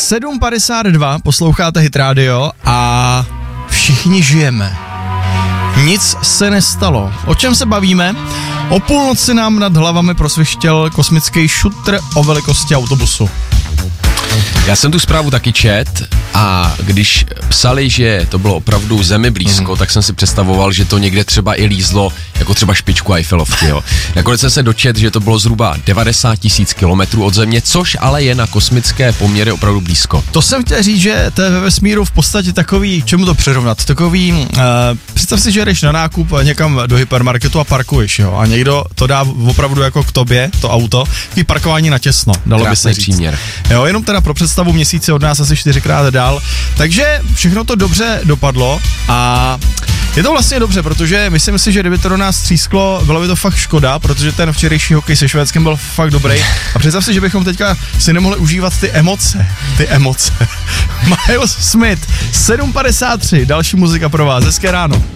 7:52, posloucháte Hit Radio a všichni žijeme. Nic se nestalo. O čem se bavíme? O půlnoci nám nad hlavami prosvištěl kosmický šutr o velikosti autobusu. Já jsem tu zprávu taky čet a když psali, že to bylo opravdu zemi blízko, tak jsem si představoval, že to někde třeba i lízlo, jako třeba špičku Eiffelovky, jo. Nakonec jsem se dočet, že to bylo zhruba 90 000 kilometrů od země, což ale je na kosmické poměry opravdu blízko. To jsem chtěl říct, že to je ve vesmíru v podstatě takový, čemu to přirovnat, takový, představ si, že jdeš na nákup někam do hypermarketu a parkuješ, jo, a někdo to dá opravdu jako k tobě, to auto, takový parkování na těsno, dalo by se říct. Příměr. Jo, jenom teda pro představu, měsíce od nás asi 4krát dál, takže všechno to dobře dopadlo a je to vlastně dobře, protože myslím si, že kdyby to do nás třísklo, bylo by to fakt škoda, protože ten včerejší hokej se Švédskem byl fakt dobrý a představ si, že bychom teďka si nemohli užívat ty emoce. Miles Smith, 7:53, další muzika pro vás, hezké ráno.